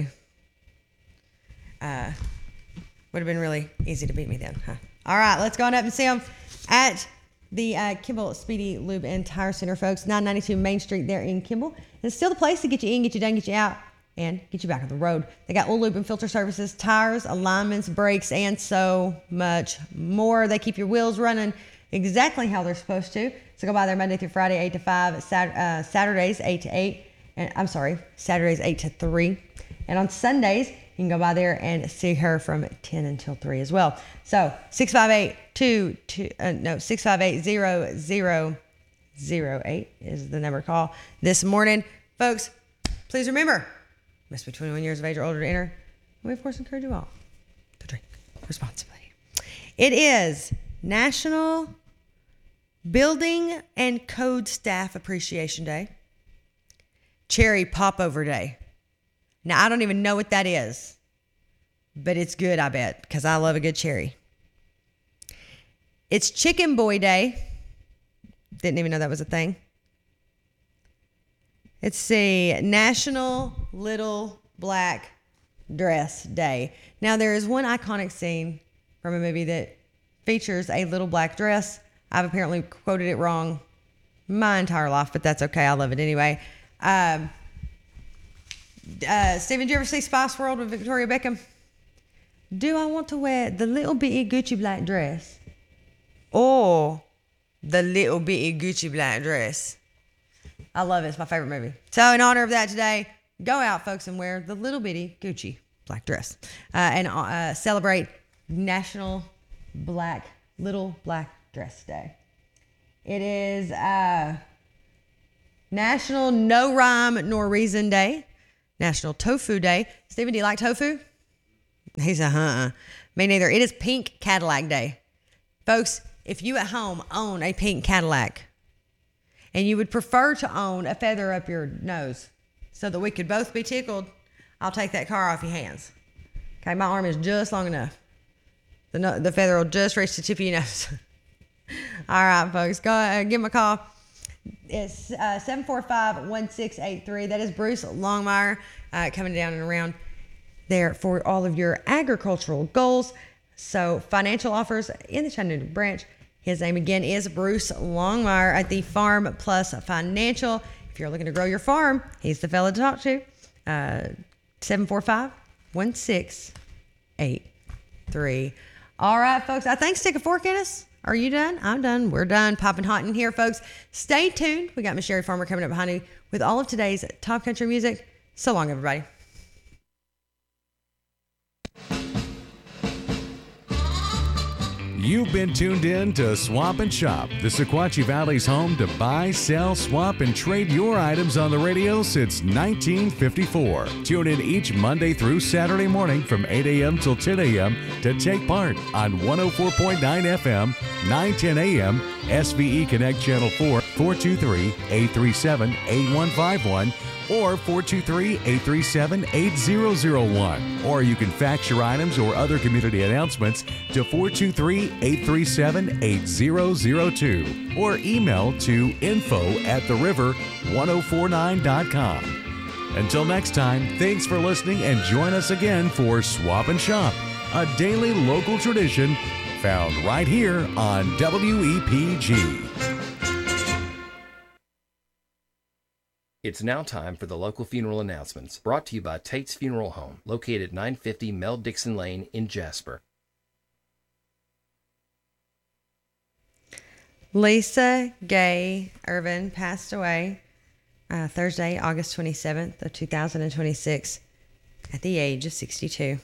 would have been really easy to beat me then, huh? All right, let's go on up and see them at the Kimball Speedy Lube and Tire Center, folks. 992 Main Street there in Kimball. It's still the place to get you in, get you done, get you out, and get you back on the road. They got oil, lube, and filter services, tires, alignments, brakes, and so much more. They keep your wheels running exactly how they're supposed to. So go by there Monday through Friday, 8 to 5, Saturdays, 8 to 8. And Saturdays, 8 to 3. And on Sundays, you can go by there and see her from 10 until 3 as well. So 658-0008 is the number to call this morning. Folks, please remember, must be 21 years of age or older to enter. We, of course, encourage you all to drink responsibly. It is National Building and Code Staff Appreciation Day. Cherry Popover Day. Now, I don't even know what that is, but it's good, I bet, because I love a good cherry. It's Chicken Boy Day. Didn't even know that was a thing. Let's see, National Little Black Dress Day. Now, there is one iconic scene from a movie that features a little black dress. I've apparently quoted it wrong my entire life, but that's okay. I love it anyway. Stephen, did you ever see Spice World with Victoria Beckham? Do I want to wear the little bitty Gucci black dress or the little bitty Gucci black dress? I love it. It's my favorite movie. So in honor of that today, go out, folks, and wear the little bitty Gucci black dress and celebrate National Little Black Dress Day. It is National No Rhyme Nor Reason Day, National Tofu Day. Stephen, do you like tofu? He's a Me neither. It is Pink Cadillac Day. Folks, if you at home own a pink Cadillac and you would prefer to own a feather up your nose so that we could both be tickled, I'll take that car off your hands. Okay, my arm is just long enough. The feather will just reach the tip of your nose. All right, folks, go ahead, give him a call. It's 745-1683. That is Bruce Longmire coming down and around there for all of your agricultural goals. So financial offers in the Chattanooga branch. His name again is Bruce Longmire at the Farm Plus Financial. If you're looking to grow your farm, he's the fella to talk to. 745-1683. All right, folks, I think stick a fork in us. Are you done? I'm done. We're done. Popping hot in here, folks. Stay tuned. We got Miss Sherry Farmer coming up behind you with all of today's top country music. So long, everybody. You've been tuned in to Swap and Shop, the Sequatchie Valley's home to buy, sell, swap, and trade your items on the radio since 1954. Tune in each Monday through Saturday morning from 8 a.m. till 10 a.m. to take part on 104.9 FM, 910 a.m., SVE Connect Channel 4, 423-837-8151, or 423-837-8001. Or you can fax your items or other community announcements to 423-837-8002. Or email to info@theriver1049.com. Until next time, thanks for listening and join us again for Swap and Shop, a daily local tradition found right here on WEPG. It's now time for the local funeral announcements, brought to you by Tate's Funeral Home, located at 950 Mel Dixon Lane in Jasper. Lisa Gay Irvin passed away Thursday, August 27th of 2026 at the age of 62.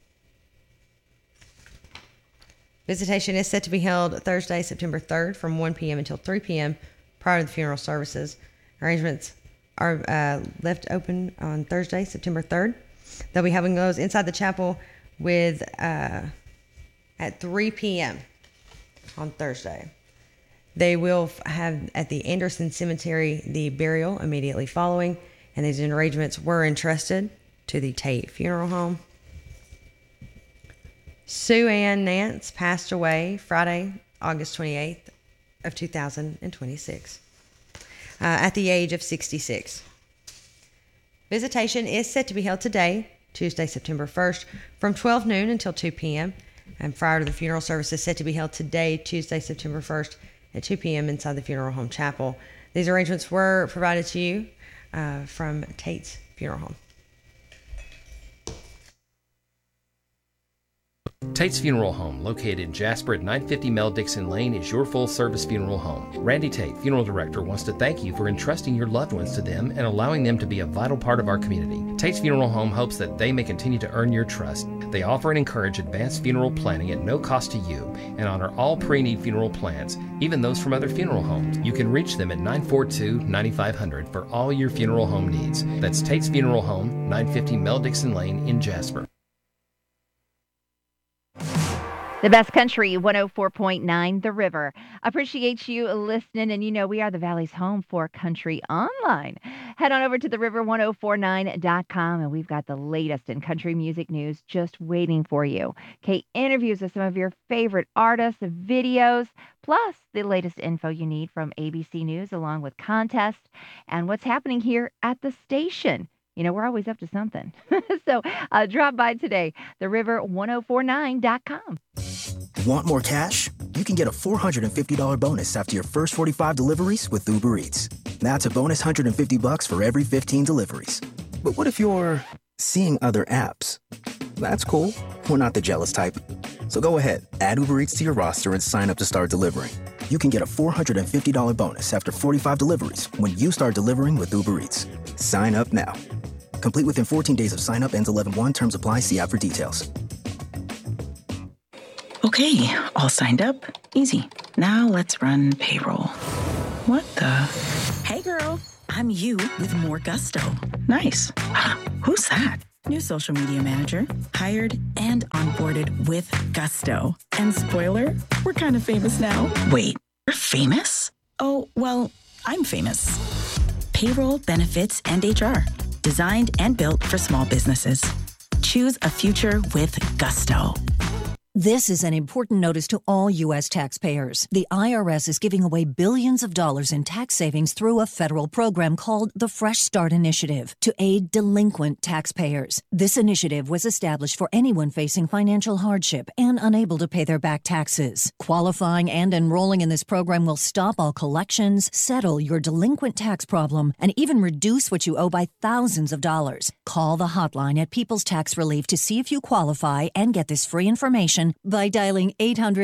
Visitation is set to be held Thursday, September 3rd from 1 p.m. until 3 p.m. prior to the funeral services. Arrangements are left open on Thursday, September 3rd. They'll be having those inside the chapel with at 3 p.m. on Thursday. They will have at the Anderson Cemetery the burial immediately following, and these arrangements were entrusted to the Tate Funeral Home. Sue Ann Nance passed away Friday, August 28th of 2026. At the age of 66. Visitation is set to be held today, Tuesday, September 1st, from 12 noon until 2 p.m. And prior to the funeral service is set to be held today, Tuesday, September 1st, at 2 p.m. inside the Funeral Home Chapel. These arrangements were provided to you from Tate's Funeral Home. Tate's Funeral Home, located in Jasper at 950 Mel Dixon Lane, is your full-service funeral home. Randy Tate, funeral director, wants to thank you for entrusting your loved ones to them and allowing them to be a vital part of our community. Tate's Funeral Home hopes that they may continue to earn your trust. They offer and encourage advanced funeral planning at no cost to you and honor all pre-need funeral plans, even those from other funeral homes. You can reach them at 942-9500 for all your funeral home needs. That's Tate's Funeral Home, 950 Mel Dixon Lane in Jasper. The best country, 104.9 The River. Appreciate you listening, and you know we are the Valley's home for country online. Head on over to theriver1049.com, and we've got the latest in country music news just waiting for you. Okay, interviews with some of your favorite artists, videos, plus the latest info you need from ABC News, along with contests and what's happening here at the station. You know, we're always up to something. So drop by today, theriver1049.com. Want more cash? you can get a $450 bonus after your first 45 deliveries with Uber Eats. That's a bonus $150 for every 15 deliveries. But what if you're seeing other apps? That's cool. We're not the jealous type. So go ahead, add Uber Eats to your roster and sign up to start delivering. You can get a $450 bonus after 45 deliveries when you start delivering with Uber Eats. Sign up now. Complete within 14 days of sign up, ends 11/1. Terms apply. See app for details. Okay, all signed up. Easy. Now let's run payroll. What the? Hey girl, I'm you with more gusto. Nice. Who's that? New social media manager. Hired and onboarded with gusto. And spoiler, we're kind of famous now. Wait, you're famous? Oh, well, I'm famous. Payroll, benefits, and HR. Designed and built for small businesses. Choose a future with gusto. This is an important notice to all U.S. taxpayers. The IRS is giving away billions of dollars in tax savings through a federal program called the Fresh Start Initiative to aid delinquent taxpayers. This initiative was established for anyone facing financial hardship and unable to pay their back taxes. Qualifying and enrolling in this program will stop all collections, settle your delinquent tax problem, and even reduce what you owe by thousands of dollars. Call the hotline at People's Tax Relief to see if you qualify and get this free information by dialing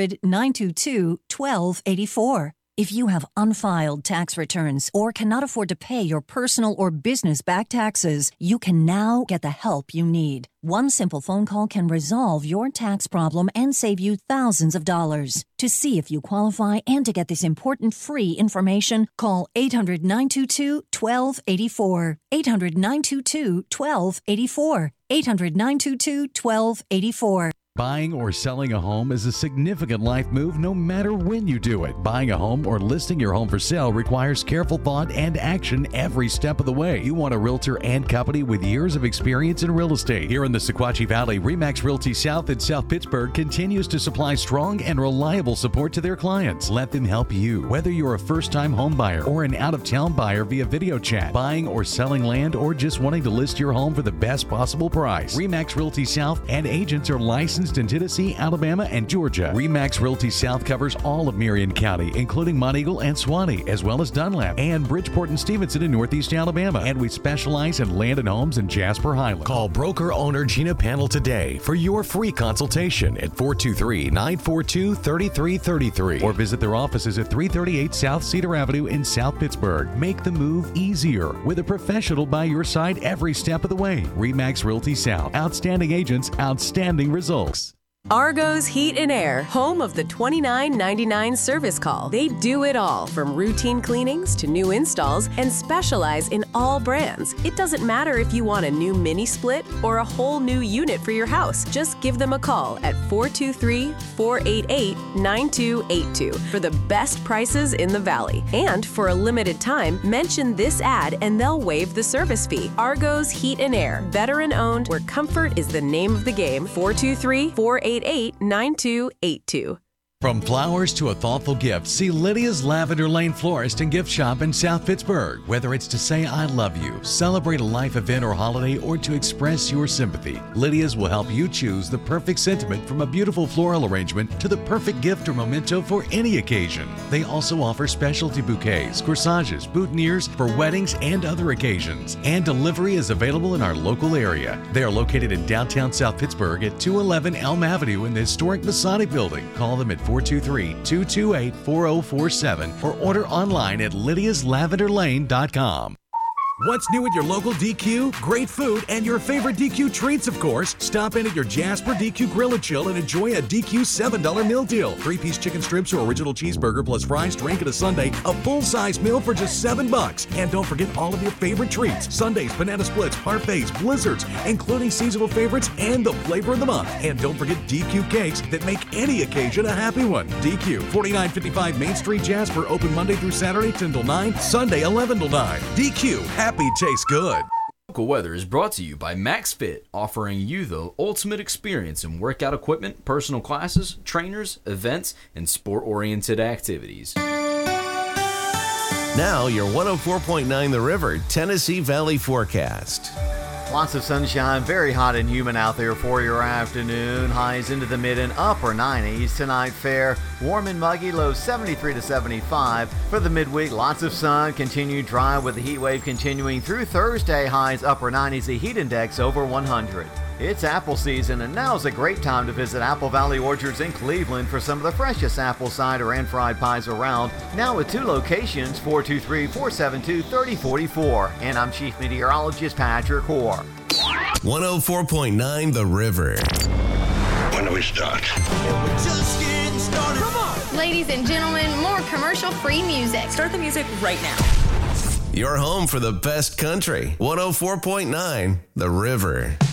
800-922-1284. If you have unfiled tax returns or cannot afford to pay your personal or business back taxes, you can now get the help you need. One simple phone call can resolve your tax problem and save you thousands of dollars. To see if you qualify and to get this important free information, call 800-922-1284. 800-922-1284. 800-922-1284. Buying or selling a home is a significant life move no matter when you do it. Buying a home or listing your home for sale requires careful thought and action every step of the way. You want a realtor and company with years of experience in real estate. Here in the Sequatchie Valley, RE/MAX Realty South in South Pittsburgh continues to supply strong and reliable support to their clients. Let them help you. Whether you're a first-time home buyer or an out-of-town buyer via video chat, buying or selling land, or just wanting to list your home for the best possible price, RE/MAX Realty South and agents are licensed in Tennessee, Alabama, and Georgia. RE/MAX Realty South covers all of Marion County, including Monteagle and Suwannee, as well as Dunlap and Bridgeport and Stevenson in Northeast Alabama. And we specialize in land and homes in Jasper Highland. Call broker owner Gina Panel today for your free consultation at 423-942-3333 or visit their offices at 338 South Cedar Avenue in South Pittsburgh. Make the move easier with a professional by your side every step of the way. RE/MAX Realty South. Outstanding agents, outstanding results. Argo's Heat and Air, home of the $29.99 service call. They do it all, from routine cleanings to new installs, and specialize in all brands. It doesn't matter if you want a new mini split or a whole new unit for your house. Just give them a call at 423-488-9282 for the best prices in the Valley. And for a limited time, mention this ad and they'll waive the service fee. Argo's Heat and Air, veteran owned, where comfort is the name of the game. 423-488-9282. From flowers to a thoughtful gift, see Lydia's Lavender Lane Florist and Gift Shop in South Pittsburgh. Whether it's to say I love you, celebrate a life event or holiday, or to express your sympathy, Lydia's will help you choose the perfect sentiment, from a beautiful floral arrangement to the perfect gift or memento for any occasion. They also offer specialty bouquets, corsages, boutonnieres for weddings and other occasions. And delivery is available in our local area. They are located in downtown South Pittsburgh at 211 Elm Avenue in the historic Masonic Building. Call them at 423-228-4047 or order online at lydiaslavenderlane.com. What's new at your local DQ? Great food and your favorite DQ treats, of course. Stop in at your Jasper DQ Grill and Chill and enjoy a DQ $7 meal deal. 3-piece chicken strips or original cheeseburger plus fries, drink, and a sundae. A full-size meal for just $7. And don't forget all of your favorite treats. Sundaes, banana splits, parfaits, blizzards, including seasonal favorites and the flavor of the month. And don't forget DQ cakes that make any occasion a happy one. DQ, 4955 Main Street, Jasper. Open Monday through Saturday, 10 till 9. Sunday, 11 till 9. DQ, happy tastes good. Local weather is brought to you by MaxFit, offering you the ultimate experience in workout equipment, personal classes, trainers, events, and sport-oriented activities. Now your 104.9 The River Tennessee Valley forecast. Lots of sunshine, very hot and humid out there for your afternoon. Highs into the mid and upper 90s. Tonight fair, warm and muggy, lows 73 to 75. For the midweek, lots of sun, continued dry with the heat wave continuing through Thursday. Highs upper 90s, the heat index over 100. It's apple season, and now's a great time to visit Apple Valley Orchards in Cleveland for some of the freshest apple cider and fried pies around. Now with 2 locations, 423-472-3044. And I'm Chief Meteorologist Patrick Hoare. 104.9 The River. When do we start? Just getting started. Come on. Ladies and gentlemen, more commercial-free music. Start the music right now. Your home for the best country. 104.9 The River.